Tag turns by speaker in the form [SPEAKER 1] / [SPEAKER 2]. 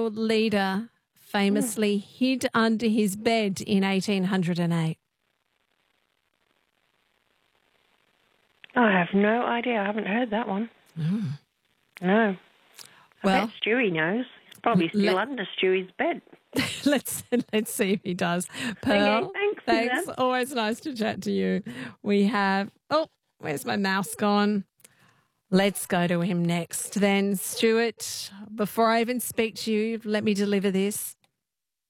[SPEAKER 1] world leader famously hid under his bed in 1808?
[SPEAKER 2] I have no idea. I haven't heard that one. No.
[SPEAKER 1] Well,
[SPEAKER 2] I bet Stewie knows. He's probably still under Stewie's bed.
[SPEAKER 1] let's see if he does. Pearl,
[SPEAKER 2] Okay, thanks, Suzanne.
[SPEAKER 1] Always nice to chat to you. We have, where's my mouse gone? Let's go to him next. Then, Stuart, before I even speak to you, let me deliver this.